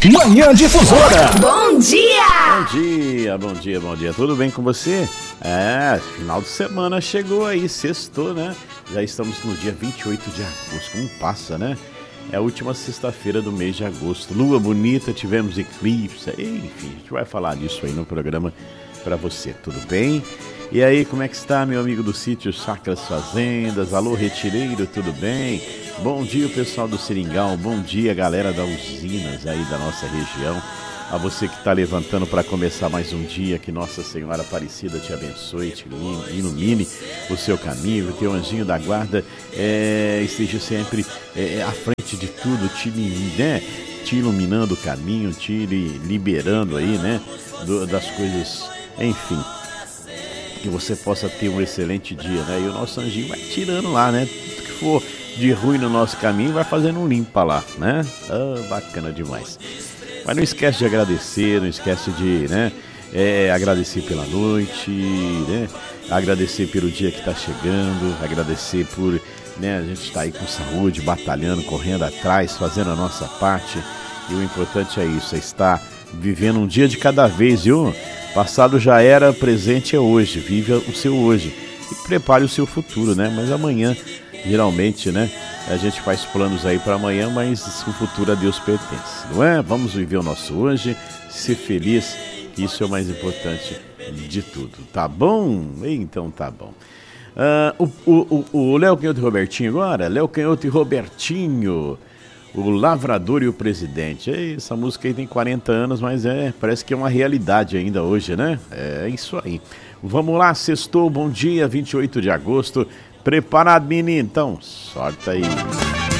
Manhã Difusora. Bom dia! Bom dia, bom dia, bom dia. Tudo bem com você? Final de semana chegou aí, sextou, né? Já estamos no dia 28 de agosto. Como passa, né? É a última sexta-feira do mês de agosto. Lua bonita, tivemos eclipse, enfim, a gente vai falar disso aí no programa para você, tudo bem? E aí, como é que está, meu amigo do sítio Sacras Fazendas? Alô, retireiro, tudo bem? Bom dia, pessoal do Seringal, bom dia, galera da Usinas aí da nossa região. A você que está levantando para começar mais um dia, que Nossa Senhora Aparecida te abençoe, te ilumine o seu caminho, que o anjinho da guarda esteja sempre à frente de tudo, te iluminando o caminho, te liberando aí, né, das coisas, enfim, que você possa ter um excelente dia, né, e o nosso anjinho vai tirando lá, né, tudo que for de ruim no nosso caminho, vai fazendo um limpa lá, né, bacana demais. Mas não esquece de agradecer, não esquece de, né, agradecer pela noite, né, agradecer pelo dia que está chegando, agradecer por, né, a gente estar aí com saúde, batalhando, correndo atrás, fazendo a nossa parte. E o importante é isso, é estar vivendo um dia de cada vez, viu? Passado já era, presente é hoje, vive o seu hoje e prepare o seu futuro, né? Mas amanhã, geralmente, né, a gente faz planos aí para amanhã, mas o futuro a Deus pertence, não é? Vamos viver o nosso hoje, ser feliz, isso é o mais importante de tudo, tá bom? Então tá bom. O Léo Canhoto e Robertinho agora, Léo Canhoto e Robertinho, o Lavrador e o Presidente. Essa música aí tem 40 anos, mas parece que é uma realidade ainda hoje, né? É isso aí. Vamos lá, sextou, bom dia, 28 de agosto. Preparado, menino? Então, sorte aí.